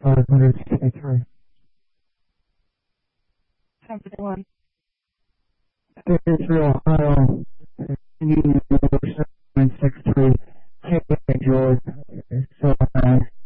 563. Time for the one. Israel, Ohio, Union 763. Hey, George. So nice.